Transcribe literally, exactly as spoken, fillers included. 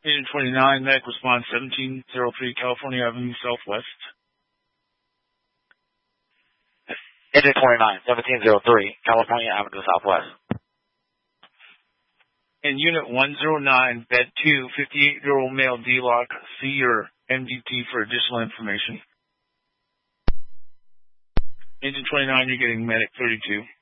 Agent twenty-nine, medic response seventeen oh three California Avenue Southwest. Agent twenty-nine, seventeen oh three California Avenue Southwest. And Unit one oh nine, Bed two, fifty-eight-year-old male D-Lock, see your M D T for additional information. Agent twenty-nine, you're getting medic thirty-two.